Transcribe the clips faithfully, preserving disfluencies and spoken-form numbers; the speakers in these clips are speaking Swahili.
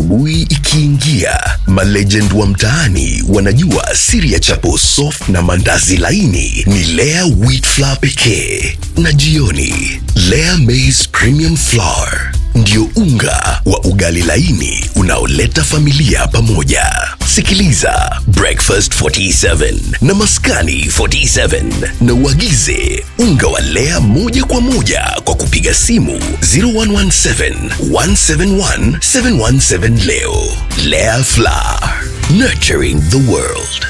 Asubuhi ikiingia, malegend wa mtaani wanajua siri ya chapo soft na mandazi laini ni Lea Wheat Flour pekee. Na jioni, Lea Maize Premium Flour ndio unga wa ugali laini unaoleta familia pamoja. Sikiliza Breakfast forty-seven na Maskani forty-seven na uagize unga wa Lea moja kwa moja kwa kupiga simu zero one one seven, one seven one, seven one seven leo. Lea Flour, nurturing the world.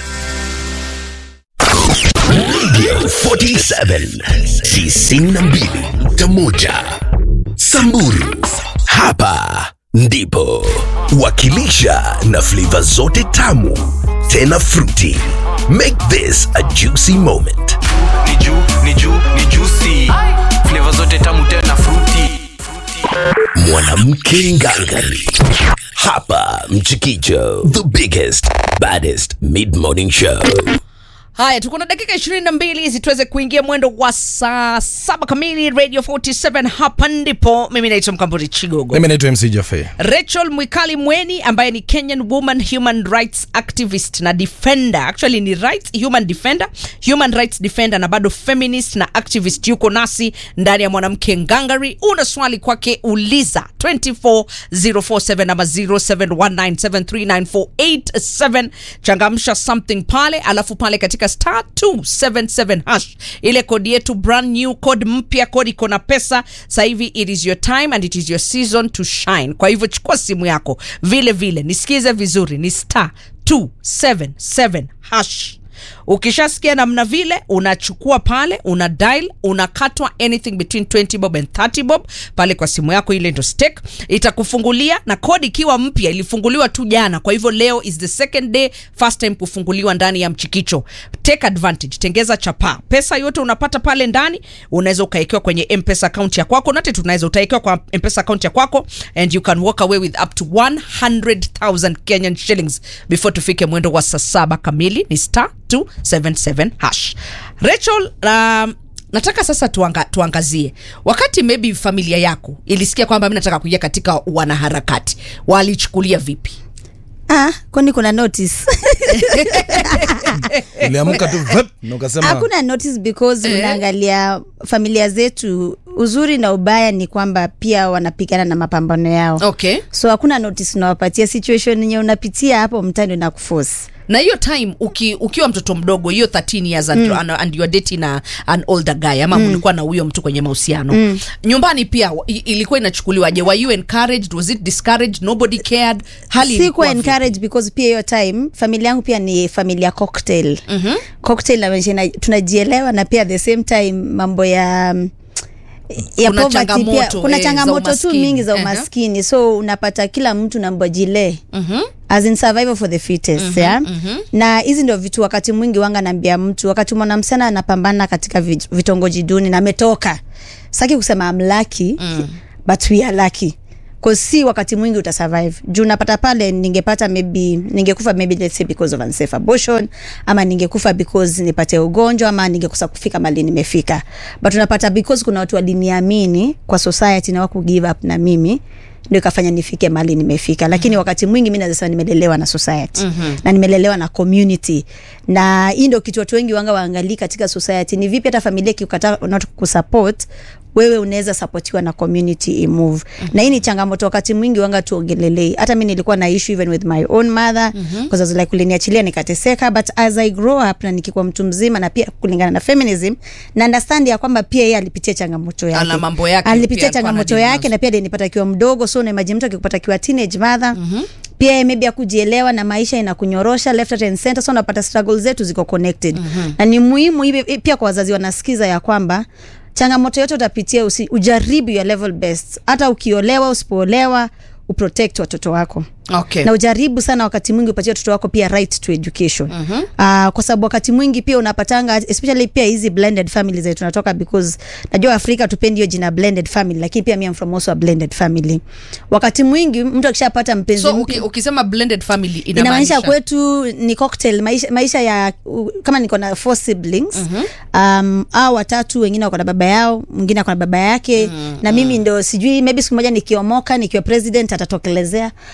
Radio forty-seven, tisini na mbili nukta moja Samburu, hapa ndipo wakilisha na flavor zote tamu tena fruity. Make this a juicy moment. Ni ju, ni ju, ni juicy. Flavor zote tamu tena fruity. Mwanamke ngangari, hapa Mchikicho, the biggest, baddest mid-morning show. Haya, tuko na dakika ishirini na mbili hizi tuweze kuingia mwendo wa saa saba kamili. Radio forty-seven, hapa ndipo. Mimi naitwa Mkamburi Chigogo. Mimi naitwa M C Jaffe. Rachel Mwikali Mweni ambaye ni Kenyan woman human rights activist na defender. Actually ni rights human defender, human rights defender na bado feminist na activist, yuko nasi ndani ya Mwanamke Ngangari. Una swali kwake, uliza two four zero four seven ama zero seven one nine seven three nine four eight seven. Changamsha something pale, alafu pale katika star two seven seven hash ile kodi yetu, brand new code mpya, kodi iko pesa sasa hivi. It is your time and it is your season to shine. Kwa hivyo chukua simu yako vile vile, nisikize vizuri, ni star two seven seven hash. Ukishasikia namna vile, unachukua pale, una dial, unakatwa anything between twenty bob and thirty bob pale kwa simu yako, ile ndo stake itakufungulia. Na kodi ikiwa mpya, ilifunguliwa tu jana, kwa hivyo leo is the second day, first time kufunguliwa ndani ya Mchikicho. Take advantage, tengeza chapa. Pesa yote unapata pale ndani, unaweza ukaekewa kwenye M-Pesa account ya kwako, nate tunaweza utaekewa kwa M-Pesa account ya kwako, and you can walk away with up to one hundred thousand Kenyan shillings before tufike mwendo wa saa saba kamili. Ni star two seven seven hash. Rachel, um, nataka sasa tuanga, tuangazie wakati maybe familia yako ilisikia kwamba mimi nataka kuingia katika wanaharakati, walichukulia vipi? Ah, kwani kuna notice? Uliamka tu vip na ukasema hakuna notice because eh, unaangalia familia zetu, uzuri na ubaya ni kwamba pia wanapigana na mapambano yao. Okay. So hakuna notice unawapatia, situation yenye unapitia hapo mtani na kuforce. Na hiyo time uki, ukiwa mtoto mdogo, hiyo thirteen years and, mm. and, and you are dating a, an older guy ama mm. mlikuwa na huyo mtu kwenye mahusiano, mm. nyumbani pia ilikuwa inachukuliwaje? Were you encouraged? Was it discouraged? Nobody cared? Hali sikuwa encouraged because pia hiyo time familia yangu pia ni familia cocktail. Mm-hmm. Cocktail na tunajielewa, na pia at the same time mambo ya ya kuna changamoto, pia, kuna eh, changamoto tu mingi za umaskini. Uh-huh. So unapata kila mtu na mbojile. Mhm. As in survival for the fittest. Mm-hmm, yeah? Mm-hmm. Na hizi ndio vitu wakati mwingi wanga naambia mtu, wakati mwanamsana anapambana katika vitongoji duni na ametoka, saki kusema I'm lucky, mm. but we are lucky. Cause si wakati mwingi utasurvive. Juu napata pale ningepata maybe ningekufa maybe let's say because of unsafe abortion, ama ningekufa because nipate ugonjwa, ama ningekosa kufika mali nimefika. But unapata because kuna watu waliniamini kwa society na waku give up na mimi, ndio kafanya nifike mali nimefika. Lakini mm-hmm. wakati mwingi mimi naweza nimelelewa na society, mm-hmm. na nimelelewa na community, na hii ndio kitu watu wengi wanga waangalia katika society. Ni vipi hata familia ikikataa not kusupport wewe, unaweza supportiwa na community imove. Mm-hmm. Na hii ni changamoto wakati mwingi wanga tuongelelei. Hata mimi nilikuwa na issue even with my own mother, mm-hmm. because I was like kuliniachilia nikateseka, but as I grow up na nikikuwa mtu mzima, na pia kulingana na feminism na understand ya kwamba pia yeye alipitia changamoto yake, ana mambo yake, alipitia changamoto yake, na pia nilipata kiwa mdogo. So na imagine mtu akipata kiwa teenage mother, mm-hmm. pia maybe akujielewa na maisha inakunyorosha left right and center. So unapata struggles zetu ziko connected, mm-hmm. na ni muhimu hivi pia kwa wazazi wanasikiza ya kwamba changamoto yote utapitia, usi, ujaribu your level best. Hata ukiolewa usipoolewa, uprotect watoto wako. Okay. Na ujaribu sana wakati mwingi upatie watoto wako pia right to education. Mm-hmm. Uh, kwa sababu wakati mwingi pia unapatanga, especially pia hizi blended families zetu tunatoka, because najua Afrika tupendi hiyo jina blended family, lakini pia mimi am from also a blended family. Wakati mwingi mtu akishapata mpenzi so, mpya, so ukisema blended family inamaanisha kwetu ni cocktail, maisha, maisha ya uh, kama niko na four siblings, mm-hmm. um, au watatu, wengine wako na baba yao, mwingine ako na baba yake, mm-hmm. na mimi ndo sijui maybe siku moja nikiomoka nikiwa president atatokelezea, mm-hmm. aseme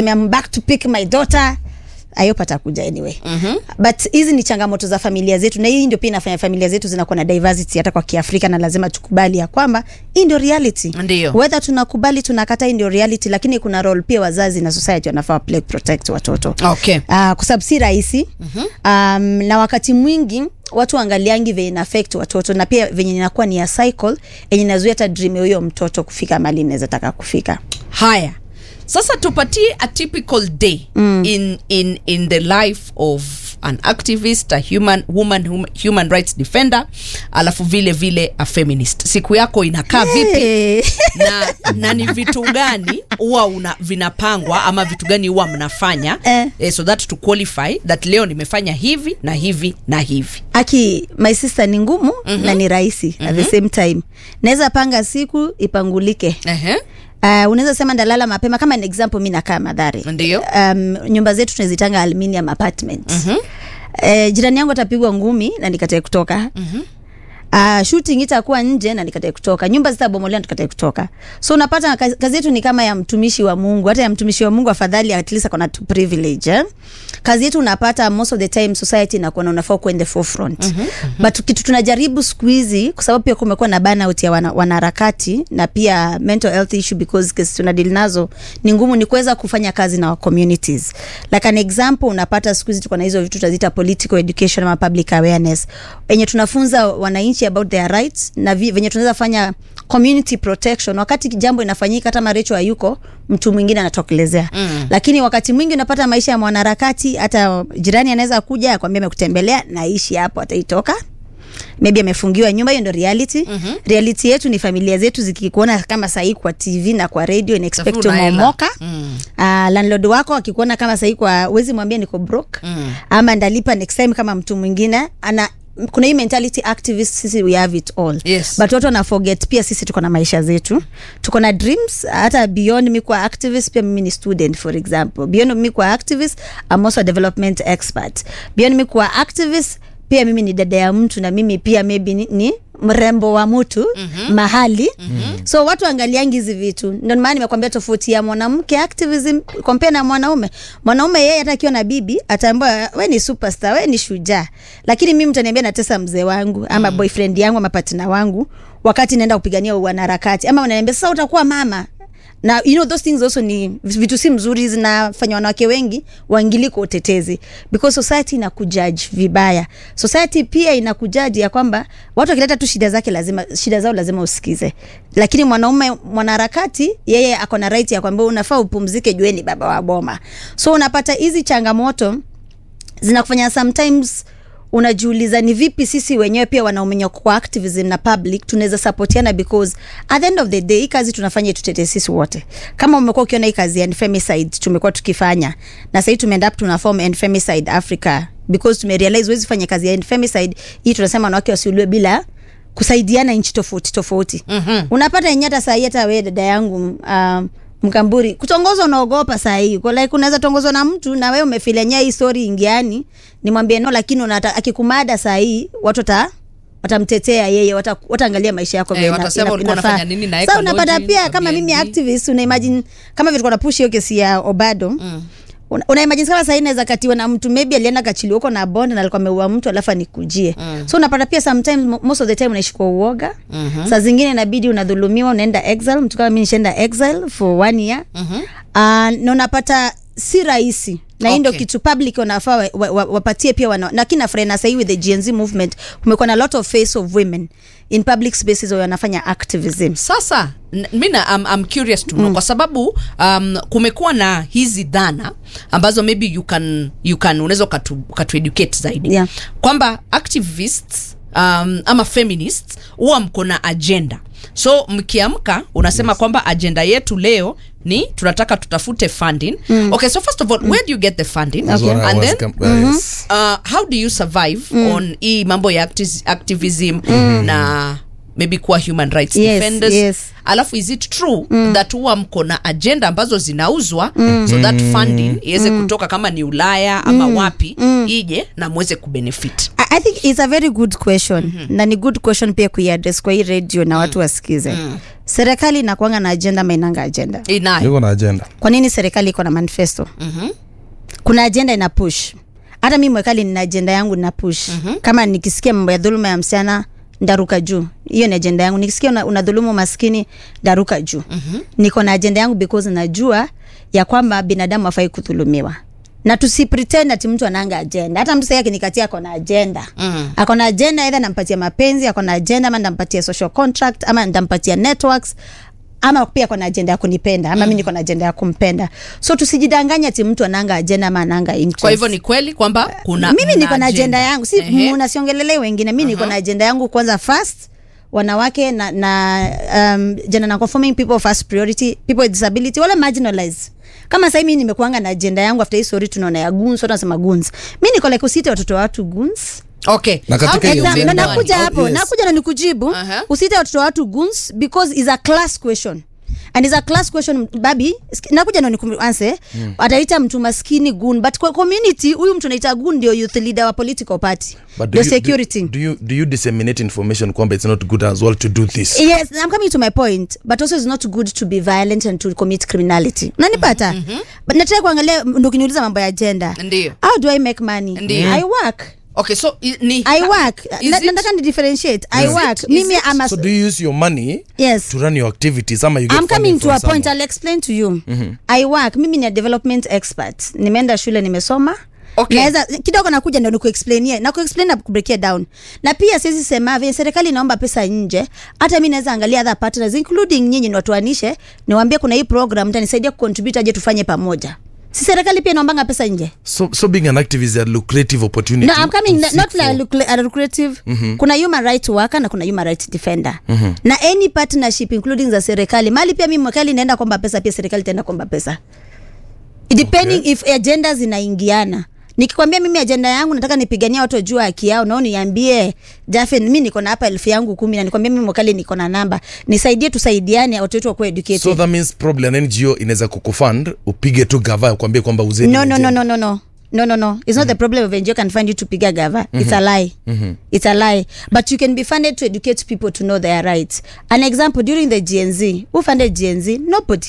aseme I'm back to pick my daughter, ayopata kuja anyway. Mm-hmm. But hizi ni changamoto za familia zetu, na hii ndio pia inafanya familia zetu zinakuwa na diversity hata kwa Kiafrika, na lazima tukubali ya kwamba hii ndio reality. Ndiyo. Whether tunakubali tunakataa, hii ndio reality, lakini kuna role pia wazazi na society wanafaa play protect watoto. Okay. Uh, kwa sababu si rahisi. Mm-hmm. Um, na wakati mwingi watu angaliangi venye ina affect watoto, na pia venye inakuwa ni ya cycle yenye inazuia hata dream huyo mtoto kufika mahali inaweza taka kufika. Haya. Sasa tupatie a typical day mm. in in in the life of an activist, a human woman, hum, human rights defender, alafu vile vile a feminist. Siku yako inakaa vipi? Hey. na na ni vitu gani huwa una vinapangwa ama vitu gani huwa mnafanya eh. eh, so that to qualify that leo nimefanya hivi na hivi na hivi. Aki my sister ni ngumu mm-hmm. na ni rahisi mm-hmm. at the same time. Naweza panga siku ipangulike. Ehe. Uh, unaweza sema ndalala mapema, kama an example mimi nakaa Mathare. Ndio. Um, nyumba zetu tunazitanga aluminium apartment. Mhm. Uh, jirani yangu atapigwa ngumi na nikatae kutoka. Mhm. Uh, shooting itakuwa nje na nikatae kutoka. Nyumba zitabomolewa nikatae kutoka. So unapata kazi yetu ni kama ya mtumishi wa Mungu. Hata ya mtumishi wa Mungu afadhali at least akona privilege. Eh? Kazi yetu unapata most of the time society inakuwa na unafaa kuwa in the forefront. Mm-hmm, mm-hmm. But kitu tunajaribu siku hizi, kwa sababu pia kumekuwa na burnout ya wana, wanaharakati na pia mental health issue, because kesi tunadili nazo ni ngumu, ni kuweza kufanya kazi na communities. Like an example, unapata siku hizi tuko na hizo vitu tunaziita political education ama public awareness, wenye tunafunza wananchi about their rights na venye tunaweza fanya community protection wakati jambo inafanyika. Hata Marecho hayuko, mtu mwingine anatokelezea. Mm. Lakini wakati mwingi unapata maisha ya mwanaharakati, hata jirani anaweza kuja akwambia amekutembelea na ishi hapo, ataitoka maybe amefungiwa nyumba. Hiyo ndio reality. Mm-hmm. Reality yetu ni familia zetu zikikuona kama sahi kwa T V na kwa radio ina expect to momoka. Mm. Uh, landlord wako akikuona kama sahi kwa, wezi mwambie niko broke. Mm. Ama ndalipa next time kama mtu mwingine. Ana kuna hii mentality activist, sisi we have it all. Yes. But watu wana forget pia sisi tuko na maisha zetu, tuko na dreams. Hata beyond me kwa activist, pia mimi ni student for example. Beyond me kwa activist, I'm also a development expert. Beyond me kwa activist, pia mimi ni dada ya mtu, na mimi pia maybe ni, ni mrembo wa mtu mm-hmm. mahali. Mm-hmm. So watu angaliangi hizi vitu. Ndio maana nimekwambia tofauti ya mwanamke activism compare na mwanaume. Mwanaume yeye hata akiwa na bibi ataambiwa wewe ni superstar, wewe ni shujaa. Lakini mimi mtaniambia natesa mzee wangu ama mm. boyfriend yangu ama partner wangu wakati naenda kupigania wanaharakati, ama wananiambia sasa utakuwa mama. Na you know those things also ni vitu si mzuri, zinafanya wanawake wengi waingili kwa utetezi, because society inakujudge vibaya. Society pia inakujudge ya kwamba watu wakileta tu shida zake lazima shida zao lazima usikize. Lakini mwanaume mwanaharakati yeye ako na right ya kwamba unafaa upumzike, jueni baba wa boma. So unapata hizi changamoto zinakufanya sometimes unajiuliza ni vipi sisi wenyewe pia wanaume kwa activism na public tunaweza supportiana, because at the end of the day hii kazi tunafanya tutete sisi wote. Kama umekuwa ukiona hii kazi ya femicide tumekuwa tukifanya, na sasa tumeenda up tuna form and femicide Africa, because tumerealize wezi fanya kazi ya femicide hii, tunasema wanawake wasiuliwe bila kusaidiana nchi tofauti tofauti. Mm-hmm. Unapata yenyata saa hata wewe dada yangu um, Mkamburi kutongozwa unaogopa saa hii. Kwa like unaweza tongozwa na mtu na wewe umefilenya hii story ingiani, nimwambie no, lakini unataka akikumada saa hii watu ta watamtetea yeye, wata, wataangalia maisha yako vile. Eh, watasema ulikuwa unafanya nini na sasa. Unapata pia kama mimi activist, una imagine kama vile kuna push hiyo kesi ya Obado. Mm. Una, una imagine kama sasa inaweza katiwa na mtu maybe alienda kachili huko na bond na alikuwa ameua mtu alafu anikujie. Mm. So unapata pia sometimes most of the time unaishi kwa uoga. Mm-hmm. Saa zingine inabidi unadhulumiwa, unaenda exile. Mtu kama mimi nishaenda exile for one year. Mm-hmm. Uh, na unapata si rahisi. Na okay. Ndio kitu public wanafaa wapatie wa, wa, wa pia wana, na kina frena sasa with the Gen Z movement kumekuwa na a lot of face of women in public spaces wao wanafanya activism. Sasa mimi I'm, I'm curious to know, mm. kwa sababu um, kumekuwa na hizi dhana ambazo maybe you can you can unaweza katu, katu educate zaidi. Yeah. Kwamba activists um, ama feminists huwa mko na agenda. So mkiamka unasema yes. kwamba agenda yetu leo ni tunataka tutafute funding. Mm. Okay, so first of all, mm. where do you get the funding? Okay. And then mm-hmm. yes. uh, how do you survive mm. on hii mambo ya acti- activism mm. na maybe kuwa human rights yes, defenders? Yes. Alafu is it true mm. that huwa mko na agenda ambazo zinauzwa mm. so that funding iweze mm. kutoka kama ni Ulaya ama mm. wapi mm. ije na muweze kubenefit? I think it's a very good question. Mm-hmm. Na ni good question pia kuiaddress kwa hii radio na watu wasikize. Mm. serikali inakuanga na agenda ama inanga agenda? Inayo. Yuko na agenda. Kwa nini serikali iko na manifesto? Mhm. Kuna agenda ina push. Hata mimi mwekali nina agenda yangu na push. Mm-hmm. Kama nikisikia mambo ya dhuluma ya msichana ndaruka juu. Hiyo ni agenda yangu. Nikisikia una, una dhulumu maskini ndaruka juu. Mm-hmm. Niko na agenda yangu because najua ya kwamba binadamu hafai kudhulumiwa. Na tusi pretend ati mtu ananga agenda. Hata mtu sasa akinikatia ako na agenda. Mm. Ako na agenda either nampatia mapenzi, ako na agenda ama ndampatia social contract ama ndampatia networks. Ama pia kuna agenda ya kunipenda ama mm. mimi niko na agenda ya kumpenda. So tusijidanganye ati mtu ananga agenda ama ananga interest. Kwa hivyo ni kweli kwamba kuna mimi niko na agenda yangu, si mnasiongelelea wengine. Mimi niko uh-huh. na agenda yangu kwanza first, wanawake na na um, gender non conforming people first priority, people with disability wala marginalized. Kama sasa mimi nimekuanga na agenda yangu after hii story tunaona ya guns, watu wanasema guns. Mimi niko like usite watoto wa watu guns. Okay. Na katika hiyo na nakuja hapo, yes. nakuja na nikujibu. Uh-huh. Usite watoto wa watu guns because is a class question. And is a class question, baby. Nakuja na nikuanse. Mm. Ataita mtu maskini gun, but kwa community huyu mtu anaita gun ndio youth leader wa political party. The security. Do, do you do you disseminate information kwamba it's not good as well to do this? Yes, I'm coming to my point, but also it's not good to be violent and to commit criminality. Unanipata? Mm-hmm. But nataka kuangalia ndio kiniuliza mambo ya agenda. Ndiyo. How do I make money? Ndiyo. I work. Okay, so ni I work. Nataka ni differentiate. I work. Mimi ama So do you use your money yes. to run your activities ama you get I'm coming to a someone? point, I'll explain to you. Mm-hmm. I work. Mimi ni a development expert. Nimeenda shule nimesoma. Okay. Naweza kidogo nakuja ndio nikuexplainie na kuexplain na kubreak it down. Na pia sisi sema vile serikali inaomba pesa nje, hata mimi naweza angalia other partners including nyinyi ni watuanishe, niwaambie kuna hii program mtanisaidia kucontribute aje tufanye pamoja. Si serikali pia inaombanga pesa nje. So so being an activist is a lucrative opportunity. No, I'm coming not, not like lucra- a lucrative. Mm-hmm. Kuna human rights worker na kuna human rights defender. Mm-hmm. Na any partnership including za serikali, mali pia mimi mwakali naenda kuomba pesa, pia serikali itaenda kuomba pesa. Depending okay. if agendas zinaingiana. Nikikwambia mimi agenda yangu nataka nipigania watu juu haki yao, nao niambie Jaffe mimi niko na hapa elfu yangu kumi na nikwambia mimi mwakali niko na namba. Nisaidie tusaidiane watu wetu wakuwe educated. So that means probably an N G O inaweza kukufund upige tu gava ukwambie kwamba uzeni. No no no no no no. No no no. It's mm-hmm. not the problem of N G O can find you to piga gava. Mm-hmm. It's a lie. Mm-hmm. It's a lie. But you can be funded to educate people to know their rights. An example during the G N Z. Who funded G N Z? Nobody.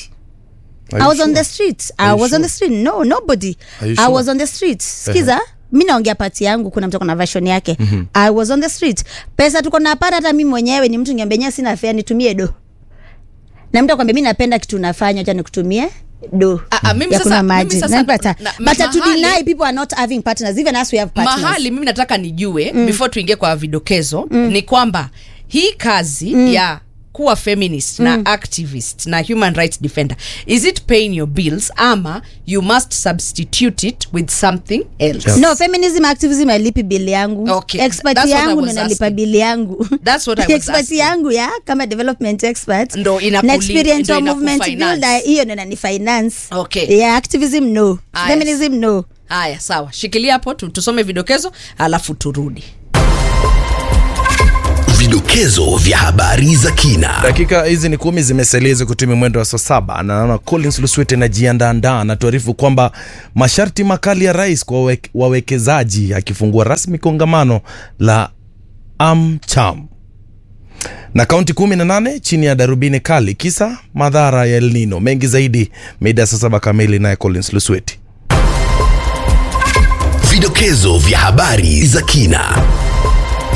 I was sure? on the streets. Are I was sure? on the street. No, nobody. I sure? was on the streets. Skiza, uh-huh. mimi naongea party yangu, kuna mtu kuna version yake. Mm-hmm. I was on the street. Pesa tuko na pata, hata mimi mwenyewe ni mtu ngembenya sina fare nitumie do. Na mtu akwambia mimi napenda kitu nafanya, acha nikutumie do. Ah, mimi sasa mimi sasa but to deny people are not having partners even as we have partners. Mahali mimi nataka nijue mm. before tuingie kwa vidokezo mm. ni kwamba hii kazi mm. ya kuwa feminist mm. na activist na human rights defender, is it paying your bills ama you must substitute it with something else? Yes. No, feminism activism alipi bill yangu. Okay. Expert yangu ndo nalipa bill yangu. That's what I was expert asking. Yangu ya kama development expert ndo na experience of movement builder, hiyo ndo nani finance. Okay. Yeah, activism no. Aya. Feminism no. Haya, sawa. Shikilia hapo tusome vidokezo alafu turudi. Vidokezo vya habari za kina. Dakika hizi ni kumi zimeseleza kutumia mwendo wa saa saba, na naona Collins Luswete anajiandaa na tuarifu kwamba masharti makali ya rais kwa waweke, wawekezaji akifungua rasmi kongamano la AmCham. Na kaunti kumi na nane chini ya darubini kali kisa madhara ya El Nino. Mengi zaidi mida saa saba kamili na Collins Luswete. Vidokezo vya habari za kina.